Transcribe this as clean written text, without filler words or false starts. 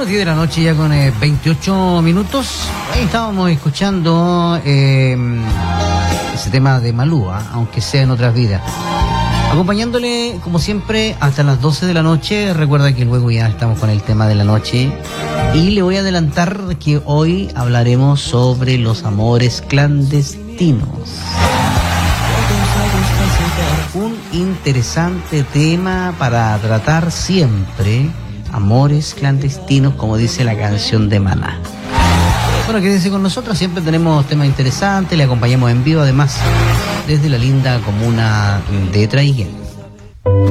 Bueno, 10 de la noche ya con 28 minutos. Ahí estábamos escuchando ese tema de Malú, aunque sea en otras vidas. Acompañándole, como siempre, hasta las 12 de la noche. Recuerda que luego ya estamos con el tema de la noche. Y le voy a adelantar que hoy hablaremos sobre los amores clandestinos. Un interesante tema para tratar siempre. Amores clandestinos, como dice la canción de Maná. Bueno, quédense con nosotros, siempre tenemos temas interesantes, le acompañamos en vivo, además, desde la linda comuna de Traiguén.